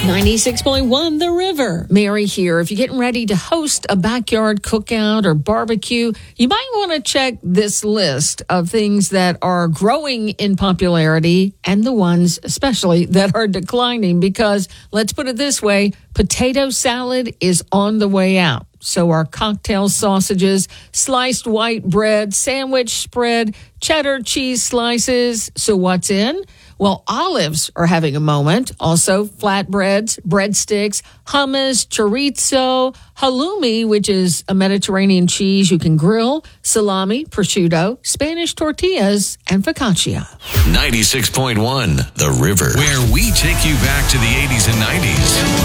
96.1 The River. Mary here. If you're getting ready to host a backyard cookout or barbecue, you might want to check this list of things that are growing in popularity and the ones especially that are declining, because let's put it this way, potato salad is on the way out. So are cocktail sausages, sliced white bread, sandwich spread, cheddar cheese slices. So what's in? Well, olives are having a moment. Also, flatbreads, breadsticks, hummus, chorizo, halloumi, which is a Mediterranean cheese you can grill, salami, prosciutto, Spanish tortillas, and focaccia. 96.1 The River, where we take you back to the 80s and 90s.